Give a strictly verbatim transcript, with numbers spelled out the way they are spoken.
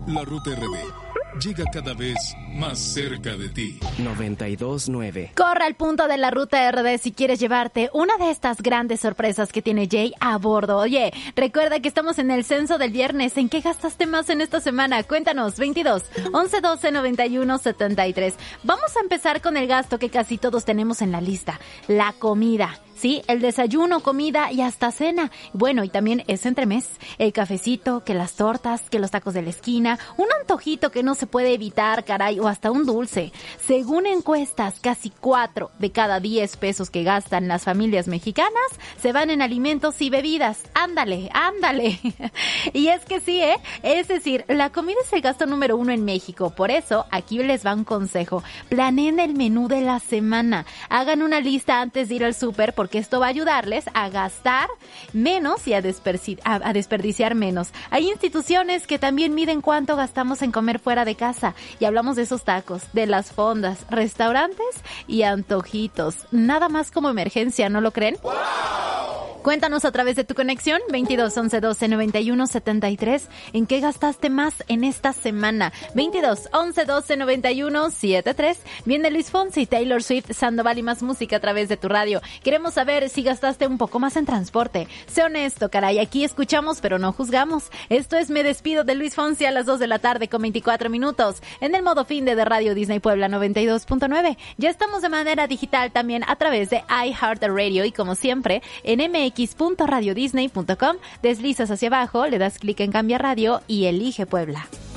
La Ruta R D llega cada vez más cerca de ti. noventa y dos nueve. Corre al punto de la Ruta R D si quieres llevarte una de estas grandes sorpresas que tiene Jay a bordo. Oye, recuerda que estamos en el censo del viernes. ¿En qué gastaste más en esta semana? Cuéntanos, veintidós, once, doce, noventa y uno, setenta y tres. Vamos a empezar con el gasto que casi todos tenemos en la lista, la comida. Sí, el desayuno, comida y hasta cena. Bueno, y también es entremés. El cafecito, que las tortas, que los tacos de la esquina, un antojito que no se puede evitar, caray, o hasta un dulce. Según encuestas, casi cuatro de cada diez pesos que gastan las familias mexicanas se van en alimentos y bebidas. Ándale, ándale. Y es que sí, ¿eh? Es decir, la comida es el gasto número uno en México. Por eso, aquí les va un consejo. Planeen el menú de la semana. Hagan una lista antes de ir al súper porque esto va a ayudarles a gastar menos y a, desperci- a, a desperdiciar menos. Hay instituciones que también miden cuánto gastamos en comer fuera de casa y hablamos de esos tacos, de las fondas, restaurantes y antojitos. Nada más como emergencia, ¿no lo creen? ¡Wow! Cuéntanos a través de tu conexión veintidós, once, doce, noventa y uno, setenta y tres. ¿En qué gastaste más en esta semana? veintidós, once, doce, noventa y uno, setenta y tres. Viene Luis Fonsi, Taylor Swift, Sandoval y más música a través de tu radio. Queremos saber si gastaste un poco más en transporte. Sé honesto, caray. Aquí escuchamos, pero no juzgamos. Esto es Me Despido de Luis Fonsi a las dos de la tarde con veinticuatro minutos. En el modo fin de, de Radio Disney Puebla noventa y dos punto nueve. Ya estamos de manera digital también a través de iHeartRadio y como siempre en m x punto radio disney punto com. Deslizas hacia abajo, le das clic en Cambia Radio y elige Puebla.